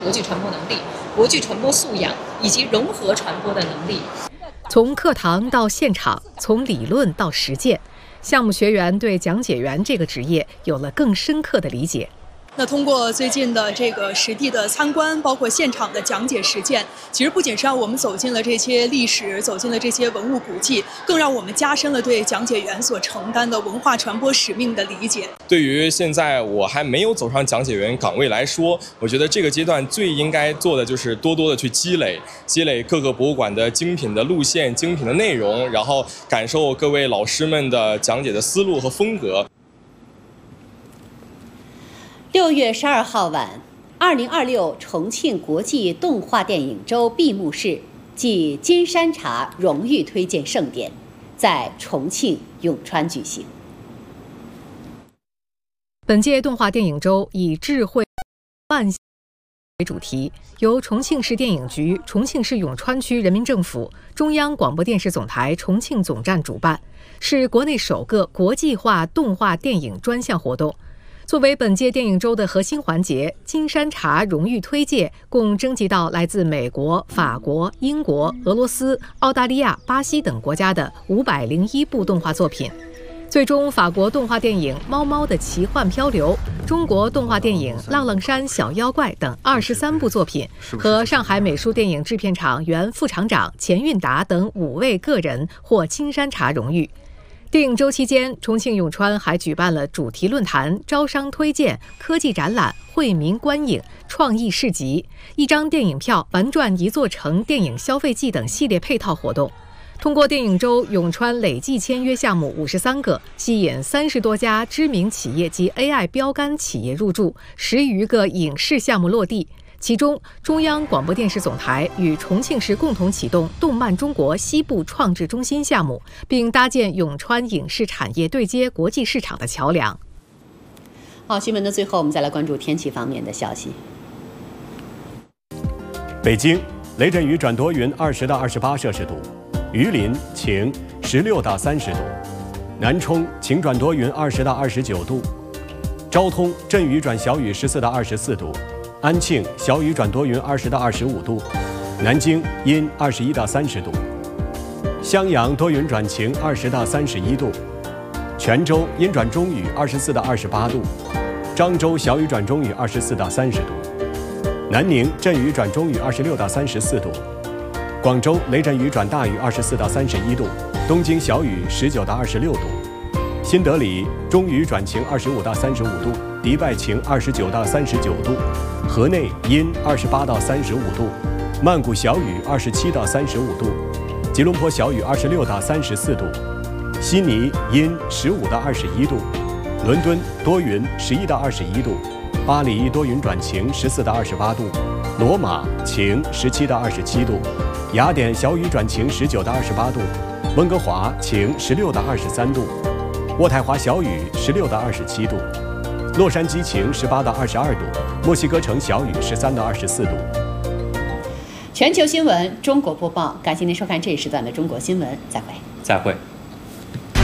国际传播能力、国际传播素养以及融合传播的能力。 从课堂到现场，从理论到实践，项目学员对讲解员这个职业有了更深刻的理解。 那通过最近的这个实地的参观，包括现场的讲解实践，其实不仅是让我们走进了这些历史，走进了这些文物古迹，更让我们加深了对讲解员所承担的文化传播使命的理解。 对于现在我还没有走上讲解员岗位来说，我觉得这个阶段最应该做的就是多多的去积累各个博物馆的精品的路线、精品的内容，然后感受各位老师们的讲解的思路和风格。 6月12号晚，2026重庆国际动画电影周闭幕式暨金山茶荣誉推荐盛典在重庆永川举行。 本届动画电影周以智慧万为主题，由重庆市电影局、重庆市永川区人民政府、中央广播电视总台重庆总站主办，是国内首个国际化动画电影专项活动。作为本届电影周的核心环节，金山茶荣誉推介共征集到来自美国、法国、英国、俄罗斯、澳大利亚、巴西等国家的501部动画作品。最终，法国动画电影《猫猫的奇幻漂流》、中国动画电影《浪浪山小妖怪》等23部作品，和上海美术电影制片厂原副厂长钱运达等5位个人获金山茶荣誉。电影周期间，重庆永川还举办了主题论坛、招商推荐、科技展览、惠民观影、创意市集、一张电影票玩转一座城电影消费季等系列配套活动。通过电影周，永川累计签约项目53个，吸引30多家知名企业及 AI 标杆企业入驻，10余个影视项目落地。其中，中央广播电视总台与重庆市共同启动动漫中国西部创制中心项目，并搭建永川影视产业对接国际市场的桥梁。 好，新闻的最后，我们再来关注天气方面的消息。 北京雷阵雨转多云20到28摄氏度，榆林晴16到30度，南充晴转多云20到29度，昭通阵雨转小雨14到24度。安庆小雨转多云20到25度，南京阴21到30度，襄阳多云转晴20到31度，泉州阴转中雨24到28度，漳州小雨转中雨24到30度，南宁阵雨转中雨26到34度，广州雷阵雨转大雨24到31度，东京小雨19到26度，新德里中雨转晴25到35度，迪拜晴29到39度，河内阴28到35度，曼谷小雨27到35度，吉隆坡小雨26到34度，悉尼阴15到21度，伦敦多云11到21度，巴黎多云转晴14到28度，罗马晴17到27度，雅典小雨转晴19到28度，温哥华晴16到23度，渥太华小雨16到27度，洛杉矶晴18到22度，墨西哥城小雨13到24度。 全球新闻中国播报，感谢您收看这一时段的中国新闻，再会。